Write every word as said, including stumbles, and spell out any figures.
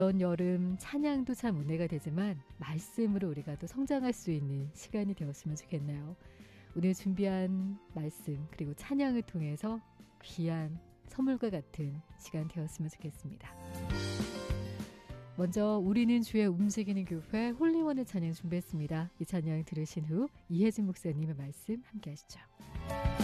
이번 여름 찬양도 참 은혜가 되지만 말씀으로 우리가 또 성장할 수 있는 시간이 되었으면 좋겠네요. 오늘 준비한 말씀 그리고 찬양을 통해서 귀한 선물과 같은 시간 되었으면 좋겠습니다. 먼저 우리는 주의 움직이는 교회 홀리원의 찬양 준비했습니다. 이 찬양 들으신 후 이혜진 목사님의 말씀 함께 하시죠.